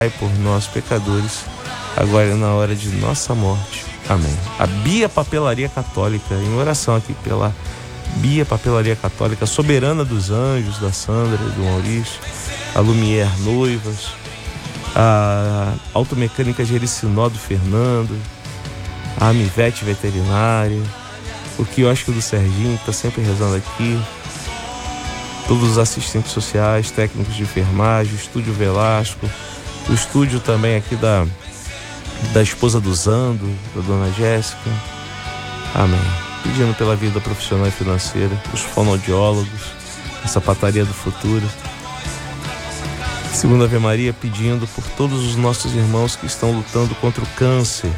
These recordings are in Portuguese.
por nós, pecadores, agora e na hora de nossa morte. Amém. A Bia Papelaria Católica, em oração aqui pela Bia Papelaria Católica, Soberana dos Anjos, da Sandra e do Maurício, a Lumière Noivas, a Automecânica Jericinó do Fernando, a Amivete Veterinária, o quiosque do Serginho, que está sempre rezando aqui, todos os assistentes sociais, técnicos de enfermagem, o Estúdio Velasco, o estúdio também aqui da esposa do Zando, da dona Jéssica. Amém. Pedindo pela vida profissional e financeira, os fonoaudiólogos, a sapataria do futuro. Segunda Ave Maria, pedindo por todos os nossos irmãos que estão lutando contra o câncer.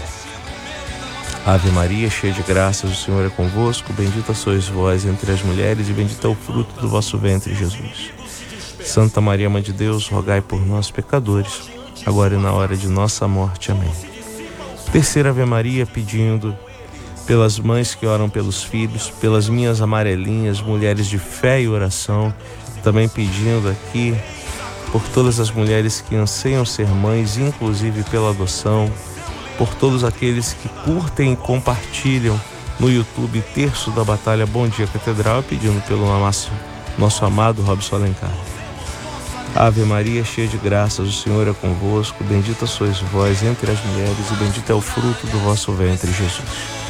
Ave Maria, cheia de graças, o Senhor é convosco, bendita sois vós entre as mulheres e bendito é o fruto do vosso ventre, Jesus. Santa Maria, Mãe de Deus, rogai por nós, pecadores, agora e na hora de nossa morte. Amém. Terceira Ave Maria, pedindo pelas mães que oram pelos filhos, pelas minhas amarelinhas, mulheres de fé e oração, também pedindo aqui por todas as mulheres que anseiam ser mães, inclusive pela adoção, por todos aqueles que curtem e compartilham no YouTube Terço da Batalha Bom Dia Catedral, pedindo pelo nosso amado Robson Alencar. Ave Maria, cheia de graças, o Senhor é convosco, bendita sois vós entre as mulheres e bendito é o fruto do vosso ventre, Jesus.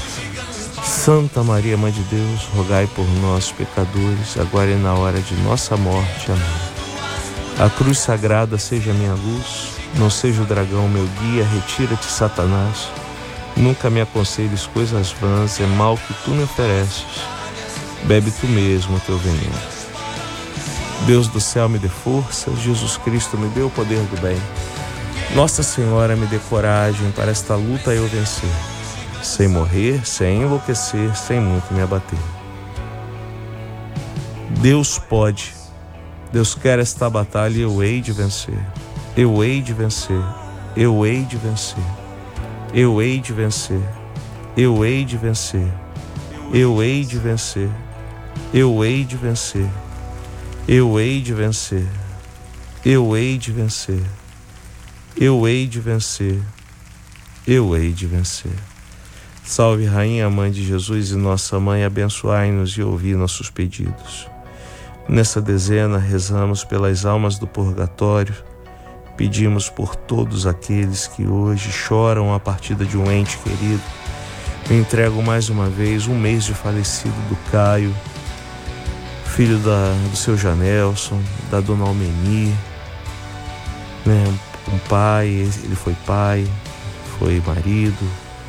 Santa Maria, Mãe de Deus, rogai por nós, pecadores, agora e na hora de nossa morte. Amém. A cruz sagrada seja minha luz, não seja o dragão meu guia, retira-te, Satanás. Nunca me aconselhes coisas vãs, é mal que tu me ofereces. Bebe tu mesmo o teu veneno. Deus do céu me dê força, Jesus Cristo me dê o poder do bem. Nossa Senhora me dê coragem para esta luta eu vencer, sem morrer, sem enlouquecer, sem muito me abater. Deus pode, Deus quer esta batalha e eu hei de vencer. Eu hei de vencer, eu hei de vencer, eu hei de vencer, eu hei de vencer, eu hei de vencer, eu hei de vencer, eu hei de vencer, eu hei de vencer, eu hei de vencer, eu hei de vencer. Salve Rainha, Mãe de Jesus e Nossa Mãe, abençoai-nos e ouvi nossos pedidos. Nessa dezena rezamos pelas almas do purgatório, pedimos por todos aqueles que hoje choram a partida de um ente querido. Eu entrego mais uma vez um mês de falecido do Caio, filho do seu Janelson, da dona Almeni, né? Um pai, ele foi pai, foi marido,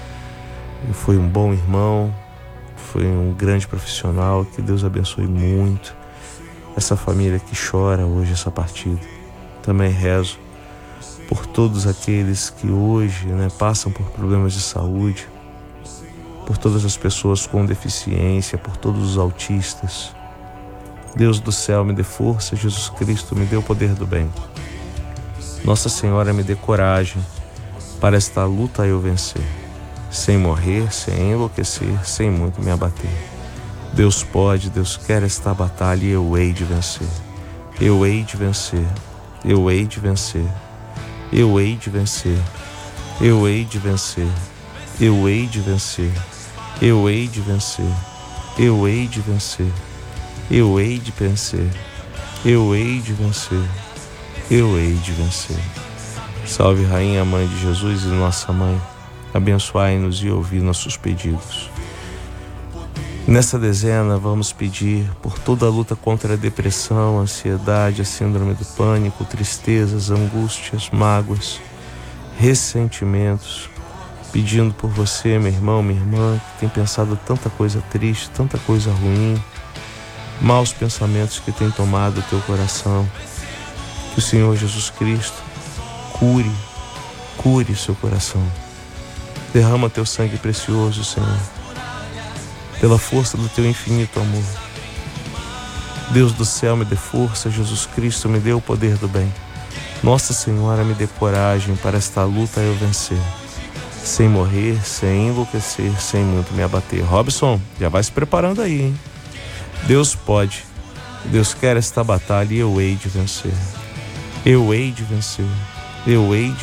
foi um bom irmão, foi um grande profissional. Que Deus abençoe muito essa família que chora hoje essa partida. Também rezo por todos aqueles que hoje, né, passam por problemas de saúde, por todas as pessoas com deficiência, por todos os autistas. Deus do céu me dê força, Jesus Cristo me dê o poder do bem. Nossa Senhora me dê coragem para esta luta eu vencer, sem morrer, sem enlouquecer, sem muito me abater. Deus pode, Deus quer esta batalha e eu hei de vencer. Eu hei de vencer, eu hei de vencer, eu hei de vencer, eu hei de vencer, eu hei de vencer, eu hei de vencer, eu hei de vencer, eu hei de vencer, eu hei de vencer, eu hei de vencer. Salve Rainha, Mãe de Jesus e Nossa Mãe, abençoai-nos e ouvi nossos pedidos. Nessa dezena vamos pedir por toda a luta contra a depressão, a ansiedade, a síndrome do pânico, tristezas, angústias, mágoas, ressentimentos, pedindo por você, meu irmão, minha irmã, que tem pensado tanta coisa triste, tanta coisa ruim, maus pensamentos que tem tomado o teu coração. Que o Senhor Jesus Cristo cure seu coração. Derrama teu sangue precioso, Senhor, pela força do teu infinito amor. Deus do céu me dê força, Jesus Cristo me dê o poder do bem. Nossa Senhora me dê coragem para esta luta eu vencer, sem morrer, sem enlouquecer, sem muito me abater. Robson, já vai se preparando aí, hein? Deus pode, Deus quer esta batalha e eu hei de vencer. Eu hei de vencer, Eu hei de